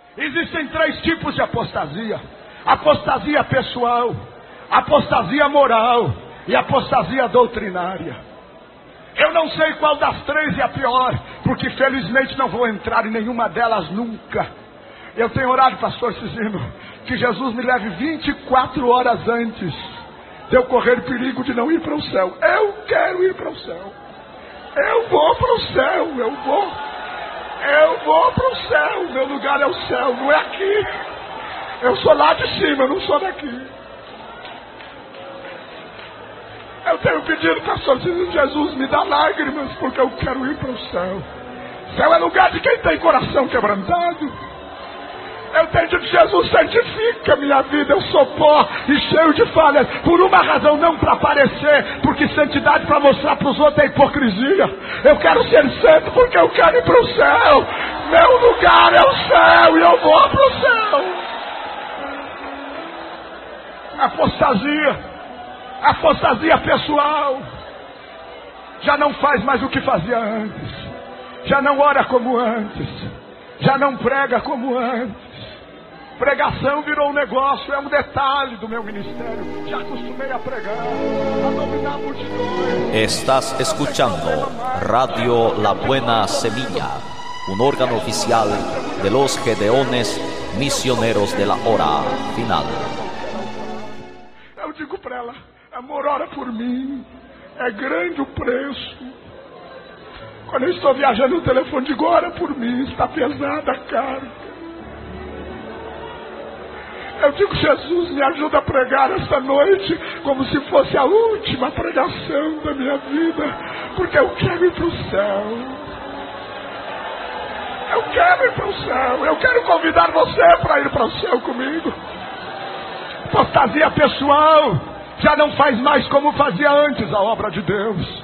Existem 3 tipos de apostasia: apostasia pessoal, apostasia moral e apostasia doutrinária. Eu não sei qual das 3 é a pior, porque felizmente não vou entrar em nenhuma delas nunca. Eu tenho orado, pastor Cisino, que Jesus me leve 24 horas antes de eu correr perigo de não ir para o céu. Eu quero ir para o céu. Eu vou para o céu. Eu vou para o céu. Meu lugar é o céu, não é aqui. Eu sou lá de cima, eu não sou daqui. Eu tenho pedido, pastor Jesus, me dá lágrimas, porque eu quero ir para o céu. Céu é lugar de quem tem coração quebrantado. Eu tenho dito, Jesus, santifica minha vida. Eu sou pó e cheio de falhas, por uma razão, não para aparecer, porque santidade para mostrar para os outros é hipocrisia. Eu quero ser santo porque eu quero ir para o céu. Meu lugar é o céu e eu vou para o céu. Apostasia pessoal. Já não faz mais o que fazia antes. Já não ora como antes. Já não prega como antes. Pregação virou um negócio, é um detalhe do meu ministério. Já acostumei a pregar, a dominar multidões. Estás escuchando Radio La Buena Semilla, un órgano oficial de los Gedeones Misioneros de la Hora Final. Eu digo para ela, amor, ora por mim. É grande o preço. Quando eu estou viajando no telefone, digo, ora por mim, está pesada a carga. Eu digo, Jesus, me ajuda a pregar esta noite como se fosse a última pregação da minha vida, porque eu quero ir para o céu. Eu quero ir para o céu. Eu quero convidar você para ir para o céu comigo. Apostasia pessoal. Já não faz mais como fazia antes a obra de Deus.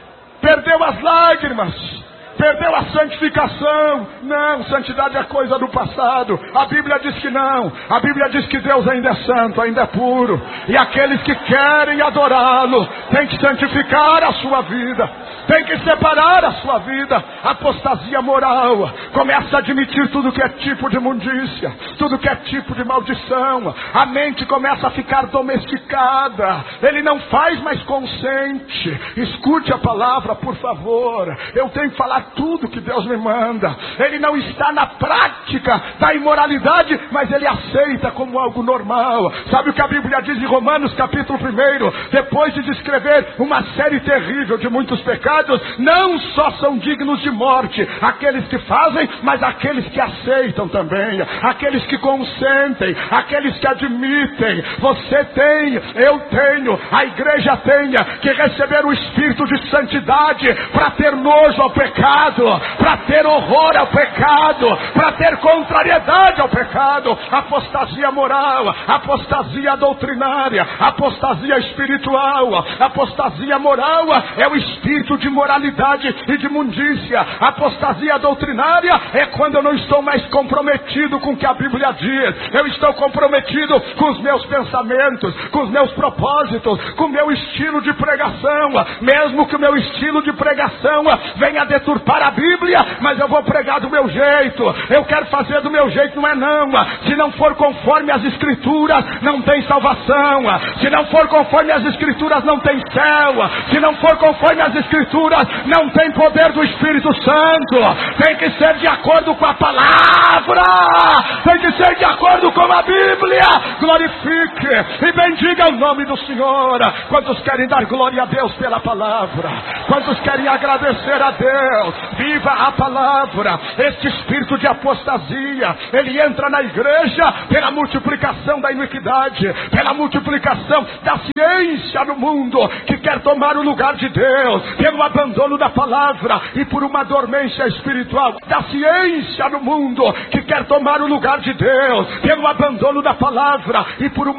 Perdeu as lágrimas. Perdeu a santificação. Não, santidade é coisa do passado. A Bíblia diz que não. A Bíblia diz que Deus ainda é santo, ainda é puro. E aqueles que querem adorá-lo têm que santificar a sua vida, tem que separar a sua vida. Apostasia moral. Começa a admitir tudo que é tipo de imundícia, tudo que é tipo de maldição. A mente começa a ficar domesticada. Ele não faz mais consciente. Escute a palavra, por favor. Eu tenho que falar tudo que Deus me manda. Ele não está na prática da imoralidade, mas ele aceita como algo normal. Sabe o que a Bíblia diz em Romanos capítulo 1? Depois de descrever uma série terrível de muitos pecados, não só são dignos de morte aqueles que fazem, mas aqueles que aceitam também, aqueles que consentem, aqueles que admitem. Você tem, eu tenho, a igreja tenha que receber o espírito de santidade para ter nojo ao pecado, para ter horror ao pecado, para ter contrariedade ao pecado. Apostasia moral, apostasia doutrinária, apostasia espiritual. Apostasia moral é o espírito de moralidade e de imundícia. Apostasia doutrinária é quando eu não estou mais comprometido com o que a Bíblia diz. Eu estou comprometido com os meus pensamentos, com os meus propósitos, com o meu estilo de pregação. Mesmo que o meu estilo de pregação venha deturpar a Bíblia, mas eu vou pregar do meu jeito. Eu quero fazer do meu jeito, não é não. Se não for conforme as Escrituras, não tem salvação. Se não for conforme as Escrituras, não tem céu. Se não for conforme as Escrituras, não tem poder do Espírito Santo. Tem que ser de acordo com a palavra. Tem que ser de acordo com a Bíblia. Glorifique e bendiga o nome do Senhor. Quantos querem dar glória a Deus pela palavra? Quantos querem agradecer a Deus? Viva a palavra. Este espírito de apostasia, ele entra na igreja pela multiplicação da iniquidade, pela multiplicação da ciência no mundo que quer tomar o lugar de Deus, pelo abandono da palavra e por uma dormência espiritual da ciência no mundo que quer tomar o lugar de Deus, pelo abandono da palavra e por uma